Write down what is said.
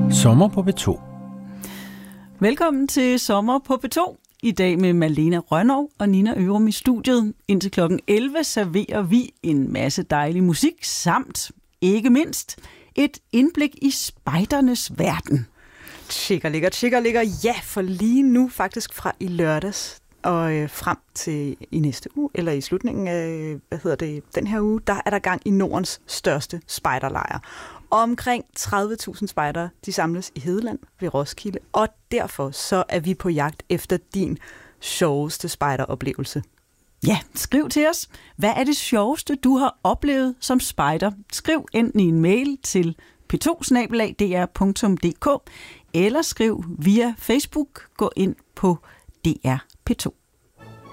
Sommer på P2. Velkommen til Sommer på P2. I dag med Malene Rønnow og Nina Ørum i studiet. Indtil kl. 11 serverer vi en masse dejlig musik, samt, ikke mindst, et indblik i spejdernes verden. Tjekker. Ja, for lige nu faktisk fra i lørdags og frem til i næste uge, eller i slutningen af, den her uge, der er der gang i Nordens største spejderlejr. Omkring 30.000 spejdere, de samles i Hedeland ved Roskilde, og derfor så er vi på jagt efter din sjoveste spejderoplevelse. Ja, skriv til os. Hvad er det sjoveste, du har oplevet som spejder? Skriv enten i en mail til p2@dr.dk eller skriv via Facebook. Gå ind på DR P2.